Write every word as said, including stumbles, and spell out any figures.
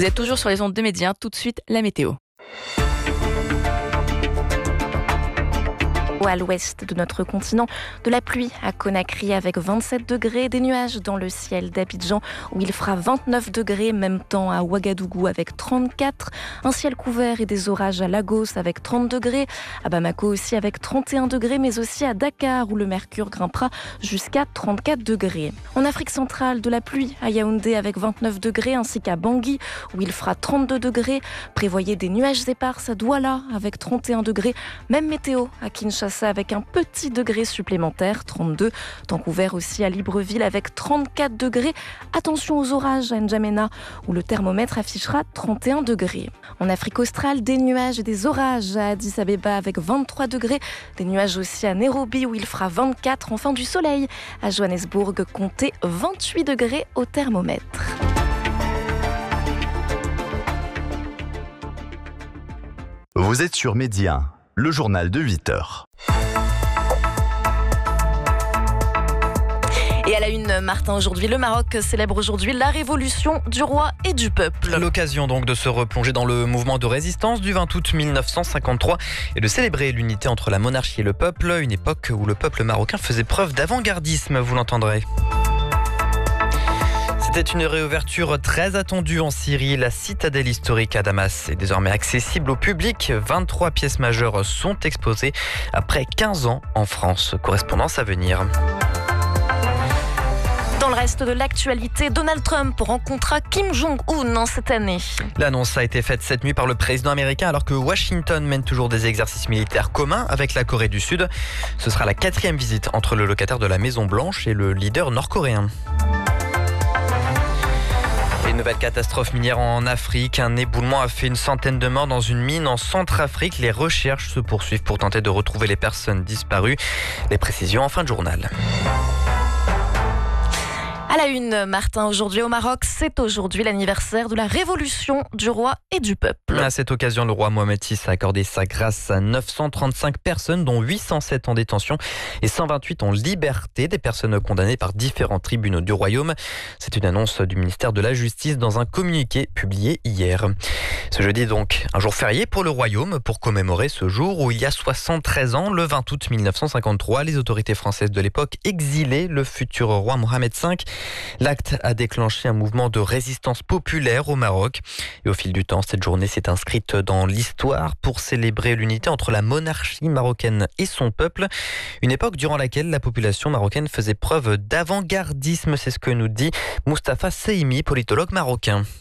Vous êtes toujours sur les ondes de Média. Tout de suite, la météo. À l'ouest de notre continent, de la pluie à Conakry avec vingt-sept degrés, des nuages dans le ciel d'Abidjan où il fera vingt-neuf degrés, même temps à Ouagadougou avec trente-quatre, un ciel couvert et des orages à Lagos avec trente degrés, à Bamako aussi avec trente et un degrés, mais aussi à Dakar où le mercure grimpera jusqu'à trente-quatre degrés. En Afrique centrale, de la pluie à Yaoundé avec vingt-neuf degrés, ainsi qu'à Bangui où il fera trente-deux degrés. Prévoyez des nuages épars à Douala avec trente et un degrés, même météo à Kinshasa avec un petit degré supplémentaire, trente-deux. Temps couvert aussi à Libreville avec trente-quatre degrés. Attention aux orages à N'Djamena où le thermomètre affichera trente et un degrés. En Afrique australe, des nuages et des orages à Addis Abeba avec vingt-trois degrés. Des nuages aussi à Nairobi où il fera vingt-quatre. Enfin du soleil à Johannesburg, comptez vingt-huit degrés au thermomètre. Vous êtes sur Média, le journal de huit heures. Et à la une, Martin, aujourd'hui, le Maroc célèbre aujourd'hui la révolution du roi et du peuple. L'occasion donc de se replonger dans le mouvement de résistance du vingt août mille neuf cent cinquante-trois et de célébrer l'unité entre la monarchie et le peuple, une époque où le peuple marocain faisait preuve d'avant-gardisme, vous l'entendrez. C'était une réouverture très attendue en Syrie. La citadelle historique à Damas est désormais accessible au public. vingt-trois pièces majeures sont exposées après quinze ans en France. Correspondance à venir. Dans le reste de l'actualité, Donald Trump rencontrera Kim Jong-un cette année. L'annonce a été faite cette nuit par le président américain alors que Washington mène toujours des exercices militaires communs avec la Corée du Sud. Ce sera la quatrième visite entre le locataire de la Maison-Blanche et le leader nord-coréen. Une nouvelle catastrophe minière en Afrique. Un éboulement a fait une centaine de morts dans une mine en Centrafrique. Les recherches se poursuivent pour tenter de retrouver les personnes disparues. Les précisions en fin de journal. À la une, Martin, aujourd'hui au Maroc, c'est aujourd'hui l'anniversaire de la révolution du roi et du peuple. À cette occasion, le roi Mohamed six a accordé sa grâce à neuf cent trente-cinq personnes, dont huit cent sept en détention et cent vingt-huit en liberté, des personnes condamnées par différents tribunaux du royaume. C'est une annonce du ministère de la Justice dans un communiqué publié hier. Ce jeudi donc, un jour férié pour le royaume pour commémorer ce jour où il y a soixante-treize ans, le vingt août mille neuf cent cinquante-trois, les autorités françaises de l'époque exilaient le futur roi Mohamed cinq. L'acte a déclenché un mouvement de résistance populaire au Maroc. Et au fil du temps, cette journée s'est inscrite dans l'histoire pour célébrer l'unité entre la monarchie marocaine et son peuple. Une époque durant laquelle la population marocaine faisait preuve d'avant-gardisme, c'est ce que nous dit Moustapha Sehimi, politologue marocain.